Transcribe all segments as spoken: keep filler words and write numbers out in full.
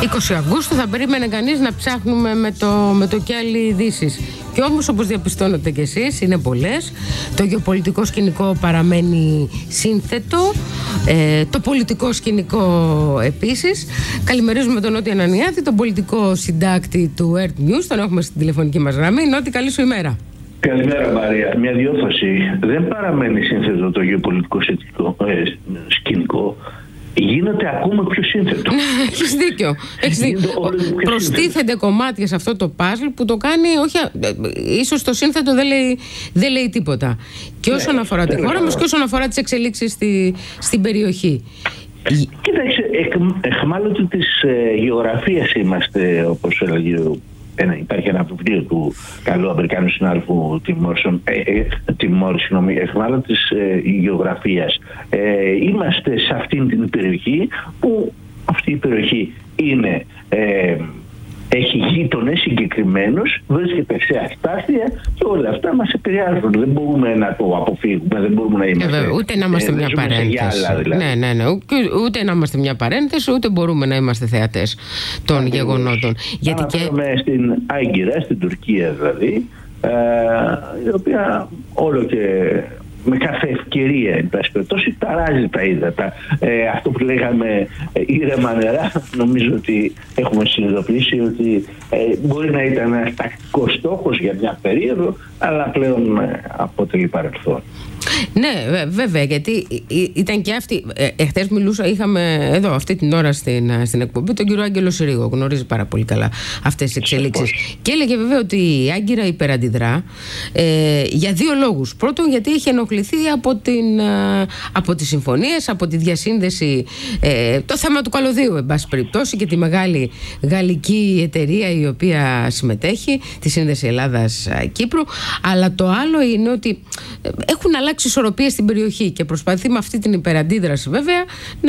είκοσι Αυγούστου θα περίμενε κανείς να ψάχνουμε με το, με το κιάλι ειδήσεις. Και όμως, όπως διαπιστώνετε κι εσείς, είναι πολλές. Το γεωπολιτικό σκηνικό παραμένει σύνθετο, ε, το πολιτικό σκηνικό επίσης. Καλημερίζουμε τον Νότι Ανανιάδη, τον πολιτικό συντάκτη του Earth News. Τον έχουμε στην τηλεφωνική μας γραμμή. Νότι, καλή σου ημέρα. Καλημέρα, Μαρία. Μια διόρθωση. Δεν παραμένει σύνθετο το γεωπολιτικό σκηνικό. Γίνεται ακόμα πιο σύνθετο. Έχεις δίκιο. Έχεις δίκιο. Προστίθενται κομμάτια σε αυτό το παζλ που το κάνει, όχι, ίσως το σύνθετο δεν λέει, δεν λέει τίποτα. Και όσον ναι, αφορά τη χώρα μας και όσον αφορά τις εξελίξεις στη, στην περιοχή. Κοίταξε, εχμάλωτοι της ε, γεωγραφίας είμαστε, όπως έλεγε ένα, υπάρχει ένα βιβλίο του καλού Αμερικάνου συνάδελφου Τιμ Μόρις, εχμάλωτοι της ε, γεωγραφίας. Ε, είμαστε σε αυτήν την περιοχή που αυτή η περιοχή είναι... Ε, έχει γείτονες συγκεκριμένους, βρίσκεται σε αστάθεια και όλα αυτά μας επηρεάζουν. Δεν μπορούμε να το αποφύγουμε, δεν μπορούμε να είμαστε. Ε, ούτε να είμαστε ε, μια παρένθεση. Άλλα, δηλαδή. Ναι, ναι, ναι. Ούτε να είμαστε μια παρένθεση, ούτε μπορούμε να είμαστε θεατές των Ακριβώς. γεγονότων. Γιατί και... στην Άγκυρα, στην Τουρκία δηλαδή, ε, η οποία όλο και με κάθε ευκαιρία, εν πάση περιπτώσει, ταράζει τα ύδατα. Ε, αυτό που λέγαμε ε, ήρεμα νερά, νομίζω ότι έχουμε συνειδητοποιήσει ότι ε, μπορεί να ήταν ένας τακτικός στόχος για μια περίοδο, αλλά πλέον ε, αποτελεί παρελθόν. Ναι, βέβαια, γιατί ήταν και αυτή. Εχθές μιλούσα, είχαμε εδώ αυτή την ώρα στην, στην εκπομπή τον κύριο Άγγελο Συρίγο. Γνωρίζει πάρα πολύ καλά αυτές τις εξελίξεις. Και έλεγε βέβαια ότι η Άγκυρα υπεραντιδρά ε, για δύο λόγους. Πρώτον, γιατί είχε ενοχληθεί από, την, από τις συμφωνίες, από τη διασύνδεση, ε, το θέμα του καλωδίου, εν πάση περιπτώσει, και τη μεγάλη γαλλική εταιρεία η οποία συμμετέχει, τη Σύνδεση Ελλάδας-Κύπρου. Αλλά το άλλο είναι ότι έχουν αλλάξει ισορροπίες στην περιοχή και προσπαθεί με αυτή την υπεραντίδραση βέβαια να,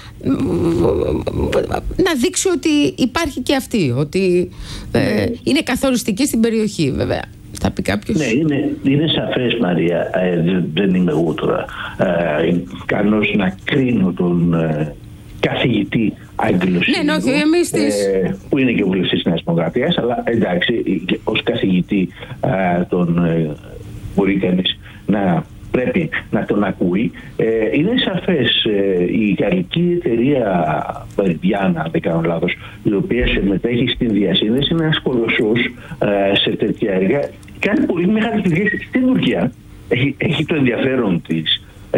να δείξει ότι υπάρχει και αυτή, ότι ε, είναι καθοριστική στην περιοχή βέβαια. Θα πει κάποιος. Ναι, είναι, είναι σαφές, Μαρία, ε, δεν, δεν είμαι εγώ τώρα ε, ικανός να κρίνω τον ε, καθηγητή Άγγελο Συρίγο, ναι, όχι, εμείς τις... ε, που είναι και βουλευτής της Νέας Δημοκρατίας, αλλά εντάξει, ως καθηγητή ε, τον ε, μπορεί κανείς να πρέπει να τον ακούει. Ε, είναι σαφές, ε, η γαλλική εταιρεία Meridiana, αν δεν κάνω λάθος, η οποία συμμετέχει στην διασύνδεση, είναι ένας κολοσσός ε, σε τέτοια έργα. Κάνει πολύ μεγάλη δουλειά στην Τουρκία. Έχει, έχει το ενδιαφέρον της ε,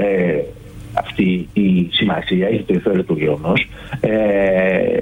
αυτή η σημασία, έχει το ενδιαφέρον το γεγονός. Ε,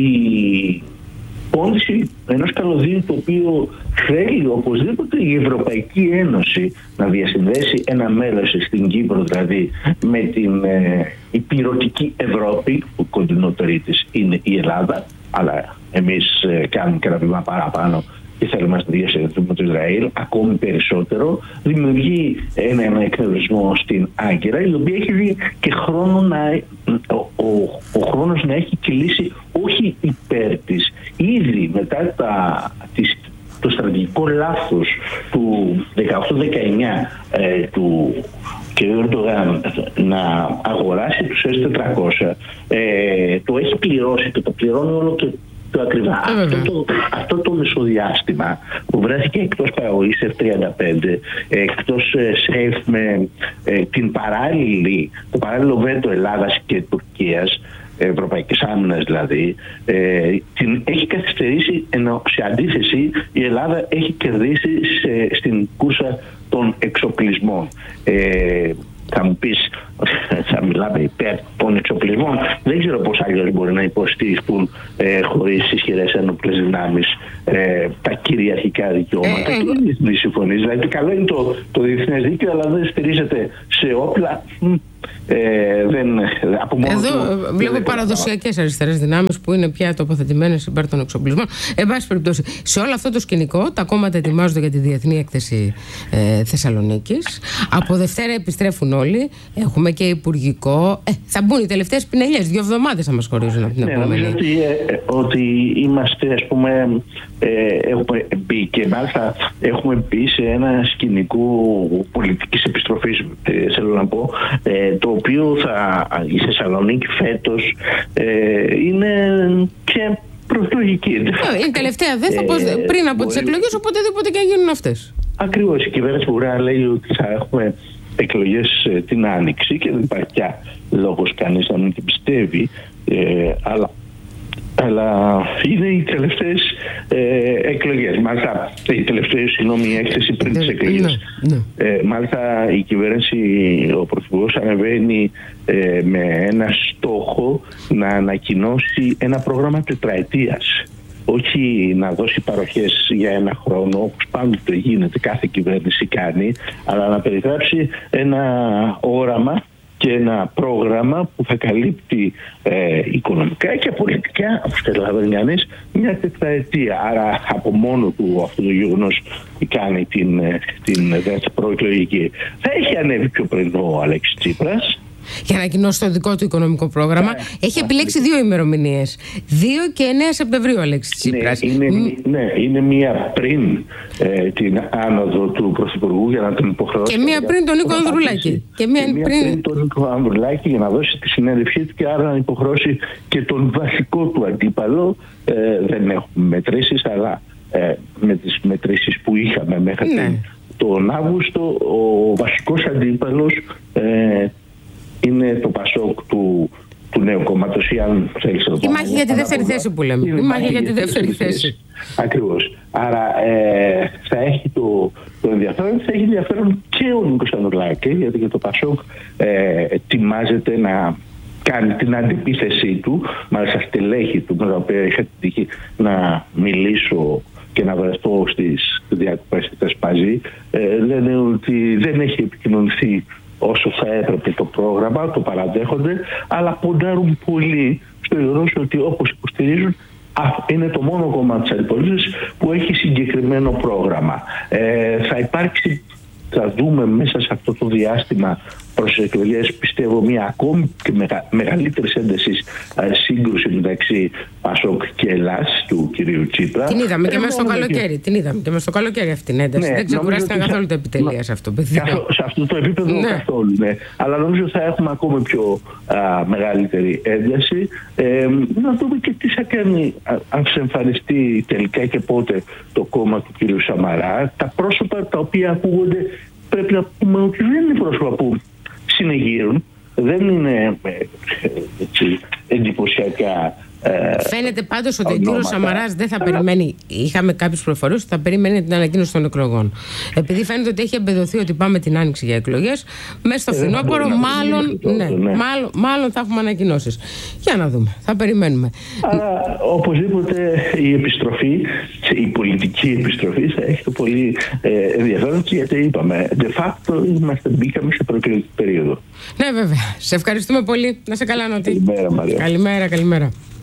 η πώληση ενός καλωδίου το οποίο θέλει οπωσδήποτε η Ευρωπαϊκή Ένωση να διασυνδέσει ένα μέρος στην Κύπρο, δηλαδή με την ε, υπηρετική Ευρώπη, που κοντινότερη της είναι η Ελλάδα, αλλά εμείς ε, κάνουμε και ένα βήμα παραπάνω και θέλουμε να διασυνδεθούμε με το Ισραήλ ακόμη περισσότερο, δημιουργεί έναν εκνευρισμό στην Άγκυρα, η οποία έχει δει και χρόνο να, ο, ο, ο χρόνος να έχει κυλήσει όχι υπέρ της. Ήδη μετά τα, τις, το στρατηγικό λάθος του δεκαοκτώ δεκαεννιά ε, του κ. Ερντογάν να αγοράσει τους ες τετρακόσια, ε, το έχει πληρώσει και το πληρώνει όλο και το ακριβά. Αυτό το, αυτό το μεσοδιάστημα που βρέθηκε εκτός παραγωγής εφ τριάντα πέντε, εκτός ΣΕΦ με ε, την παράλληλη, το παράλληλο βέτο Ελλάδας και Τουρκίας, Ευρωπαϊκής Άμυνας δηλαδή, ε, την έχει καθυστερήσει, ενώ σε αντίθεση η Ελλάδα έχει κερδίσει σε, στην κούρσα των εξοπλισμών. Ε, θα μου πεις, θα μιλάμε υπέρ των εξοπλισμών. Δεν ξέρω πώς άλλοι μπορεί να υποστηριχθούν ε, χωρίς ισχυρές ενόπλες δυνάμεις ε, τα κυριαρχικά δικαιώματα ε, ε, και οι διεθνείς συμφωνίες. Δηλαδή, καλό είναι το, το διεθνές δίκαιο, αλλά δεν στηρίζεται σε όπλα. Ε, δεν, από μόνο Εδώ του, βλέπω παραδοσιακές αριστερές δυνάμεις που είναι πια τοποθετημένες υπέρ των εξοπλισμών. Εν πάση περιπτώσει, σε όλο αυτό το σκηνικό, τα κόμματα ετοιμάζονται για τη Διεθνή Έκθεση ε, Θεσσαλονίκης. Από Δευτέρα επιστρέφουν όλοι. Έχουμε και υπουργικό. Ε, θα μπουν οι τελευταίες πινελιές. Δύο εβδομάδες θα μας χωρίζουν από την επόμενη. Ναι, ότι, ε, ότι είμαστε, ας πούμε, ε, έχουμε μπει και μάλιστα έχουμε μπει σε ένα σκηνικό πολιτικής επιστροφής, ε, θέλω να πω, ε, το οποίο θα, η Θεσσαλονίκη φέτος ε, είναι και προεκλογική. Είναι τελευταία δέθα ε, πριν από τις εκλογές, οποτεδήποτε και αν γίνουν αυτές. Ακριβώς. Η κυβέρνηση μπορεί να λέει ότι θα έχουμε εκλογές ε, την Άνοιξη και δεν υπάρχει πια λόγος κανείς να μην την πιστεύει, ε, αλλά, αλλά είναι οι τελευταίες ε, εκλογές. Μάλιστα, η τελευταία συγγνώμη έκθεση πριν τις εκλογές. Ναι, ναι. Ε, μάλιστα η κυβέρνηση, ο Πρωθυπουργός ανεβαίνει ε, με ένα στόχο να ανακοινώσει ένα πρόγραμμα τετραετίας. Όχι να δώσει παροχές για ένα χρόνο, όπως πάντοτε γίνεται, κάθε κυβέρνηση κάνει, αλλά να περιγράψει ένα όραμα και ένα πρόγραμμα που θα καλύπτει ε, οικονομικά και πολιτικά, όπως καταλαβαίνει κανείς, μια τετραετία. Άρα από μόνο του αυτό το γεγονός κάνει την, την, την προεκλογική. Θα έχει ανέβει πιο πριν ο Αλέξης Τσίπρας για να ανακοινώσει το δικό του οικονομικό πρόγραμμα. Ναι, έχει επιλέξει δύο ημερομηνίες. δύο και εννέα Σεπτεμβρίου ο Αλέξης Τσίπρας. Ναι, είναι, Μ... ναι, είναι μία πριν ε, την άνοδο του Πρωθυπουργού για να τον υποχρεώσει. Και μία πριν τον Νίκο Ανδρουλάκη. Και μία, και μία πριν... πριν τον Νίκο Ανδρουλάκη για να δώσει τη συνέντευξή του και άρα να υποχρεώσει και τον βασικό του αντίπαλο. Ε, δεν έχουμε μετρήσεις, αλλά ε, με τις μετρήσεις που είχαμε μέχρι ναι. τον Αύγουστο, ο βασικός αντίπαλος ε, είναι το Πασόκ του, του νέου κόμματος, ή αν θέλεις να το η μάχη για τη δεύτερη θέση που λέμε. Η μάχη για τη δεύτερη θέση. Ακριβώς. Άρα ε, θα έχει το, το ενδιαφέρον, θα έχει ενδιαφέρον και ο Νίκος Ανδρουλάκη, γιατί και το Πασόκ ε, ετοιμάζεται να κάνει την αντιπίθεσή του, μάλιστα στελέχη του, με τα οποία είχα την τύχη να μιλήσω και να βρεθώ στις διακοπές της Θεσπαζή, ε, λένε ότι δεν έχει επικοινωνηθεί όσο θα έπρεπε το πρόγραμμα, το παραδέχονται, αλλά ποντάρουν πολύ στο γεγονός ότι, όπως υποστηρίζουν, είναι το μόνο κόμμα της αντιπολίτευσης που έχει συγκεκριμένο πρόγραμμα. Ε, θα υπάρξει, θα δούμε μέσα σε αυτό το διάστημα προς τις εκλογές, πιστεύω, μια ακόμη και μεγα, μεγαλύτερη ένταση σύγκρουση μεταξύ Πασόκ και Ελλάς του κυρίου Τσίπρα. Την είδαμε και μέσα στο καλοκαίρι. Και... Την είδαμε και μέσα στο καλοκαίρι αυτή την ένταση. Ναι, δεν ξεκουράστηκαν καθόλου τα επιτελεία σε αυτό, παιδιά. Σε αυτό το επίπεδο ναι. καθόλου. Ναι. Αλλά νομίζω θα έχουμε ακόμη πιο α, μεγαλύτερη ένταση. Ε, να δούμε και τι θα κάνει, α, αν σε εμφανιστεί τελικά και πότε το κόμμα του κυρίου Σαμαρά. Τα πρόσωπα τα οποία ακούγονται, πρέπει να πούμε ότι δεν είναι πρόσωπα που συνεγείρουν, δεν είναι έτσι, εντυπωσιακά. Φαίνεται πάντως ότι ο κύριος Σαμαράς δεν θα αλλά... περιμένει. Είχαμε κάποιες προφορίες ότι θα περιμένει την ανακοίνωση των εκλογών. Επειδή φαίνεται ότι έχει εμπεδοθεί ότι πάμε την Άνοιξη για εκλογές, μέσα στο φθινόπωρο μάλλον, ναι, ναι. μάλλον, μάλλον θα έχουμε ανακοινώσεις. Για να δούμε. Θα περιμένουμε. Αλλά οπωσδήποτε η επιστροφή, η πολιτική επιστροφή θα έχει το πολύ ε, ενδιαφέρον, γιατί είπαμε, de facto είμαστε, μπήκαμε σε προεκλογική περίοδο. Ναι, βέβαια. Σε ευχαριστούμε πολύ. Να σε καλά, Νότι. Καλημέρα, Μαρία. Καλημέρα, καλημέρα.